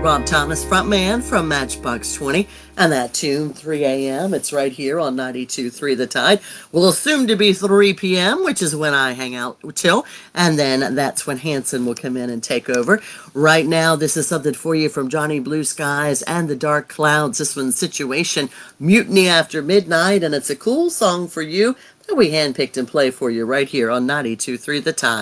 Rob Thomas, frontman from Matchbox 20, and that tune, 3 a.m., it's right here on 92.3 The Tide. Well, soon to be 3 p.m., which is when I hang out till, and then that's when Hanson will come in and take over. Right now, this is something for you from Johnny Blue Skies and the Dark Clouds. This one's Situation, Mutiny After Midnight, and it's a cool song for you that we handpicked and play for you right here on 92.3 The Tide.